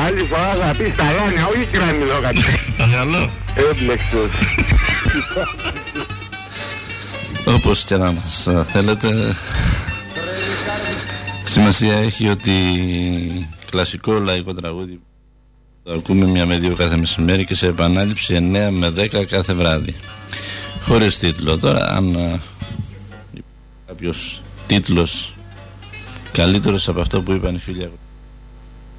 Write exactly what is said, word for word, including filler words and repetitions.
άλλη φορά θα πεις τα γάνια, όχι κρανιδόκατα. Παρακαλώ. Έμπλεξος. Όπως και να μας θέλετε, σημασία έχει ότι κλασικό λαϊκό τραγούδι το ακούμε μια με δύο κάθε μεσημέρι και σε επανάληψη εννέα με δέκα κάθε βράδυ, χωρίς τίτλο. Τώρα αν α, κάποιος τίτλος καλύτερος από αυτό που είπαν οι φίλοι